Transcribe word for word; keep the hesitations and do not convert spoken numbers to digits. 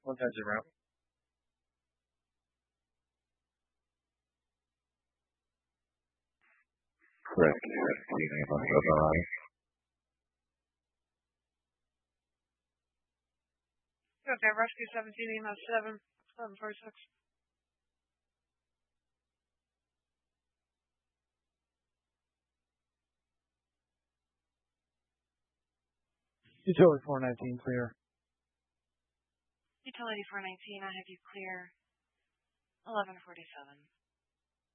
One ten zero. Rescue seventeen, Lima seven. Okay, Rescue seventeen, Lima seven, seven four six. Utility four nineteen, clear. Utility four nineteen, I have you clear. eleven forty-seven.